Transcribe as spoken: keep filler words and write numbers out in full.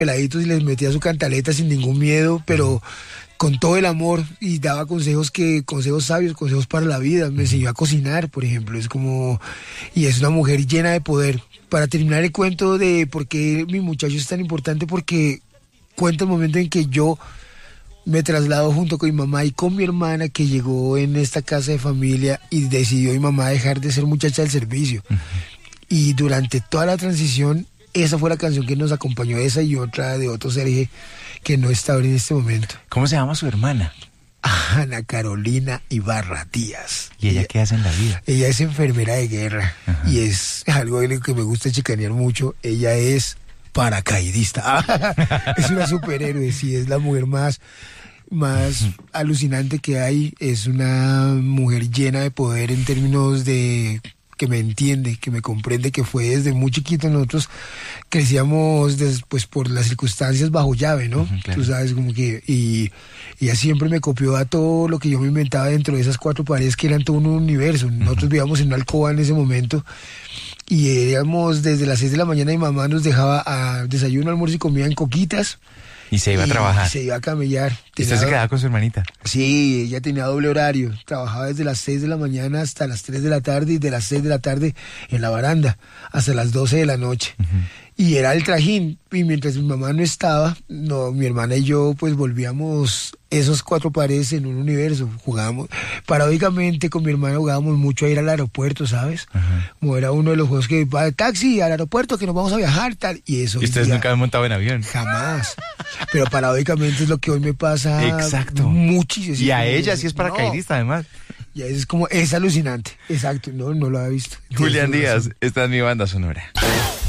peladitos y les metía su cantaleta sin ningún miedo, pero con todo el amor, y daba consejos que consejos sabios, consejos para la vida. Me enseñó a cocinar, por ejemplo. Es como, y es una mujer llena de poder. Para terminar el cuento de por qué mi muchacho es tan importante, porque cuenta el momento en que yo me traslado junto con mi mamá y con mi hermana, que llegó en esta casa de familia y decidió mi mamá dejar de ser muchacha del servicio. Uh-huh. Y durante toda la transición, esa fue la canción que nos acompañó, esa y otra de Otto Serge, que no está ahora en este momento. ¿Cómo se llama su hermana? Ana Carolina Ibarra Díaz. ¿Y ella, ella qué hace en la vida? Ella es enfermera de guerra. Ajá. Y es algo de lo que me gusta chicanear mucho. Ella es paracaidista. Es una superhéroe, sí, es la mujer más, más alucinante que hay. Es una mujer llena de poder en términos de que me entiende, que me comprende, que fue desde muy chiquito. Nosotros crecíamos después por las circunstancias bajo llave, ¿no? Uh-huh, claro. Tú sabes, como que, y ella siempre me copió a todo lo que yo me inventaba dentro de esas cuatro paredes que eran todo un universo. Uh-huh. Nosotros vivíamos en una alcoba en ese momento y íbamos desde las seis de la mañana, mi mamá nos dejaba a desayuno, almuerzo y comida en coquitas. Y se iba a trabajar. Se iba a camellar. ¿Y usted se quedaba con su hermanita? Sí, ella tenía doble horario. Trabajaba desde las seis de la mañana hasta las tres de la tarde y de las seis de la tarde en la baranda hasta las doce de la noche. Uh-huh. Y era el trajín. Y mientras mi mamá no estaba, no, mi hermana y yo pues volvíamos esos cuatro paredes en un universo. Jugábamos, paradójicamente con mi hermana jugábamos mucho a ir al aeropuerto, ¿sabes? Uh-huh. Como era uno de los juegos que va de taxi al aeropuerto, que nos vamos a viajar, tal. Y eso. ¿Y ustedes día, nunca han montado en avión? Jamás. Pero paradójicamente es lo que hoy me pasa. Exacto. Muchísimo. Y a ella sí es paracaidista, no. Además. Y es como, es alucinante. Exacto, no, no lo había visto. Julián Díaz, esta es mi banda sonora.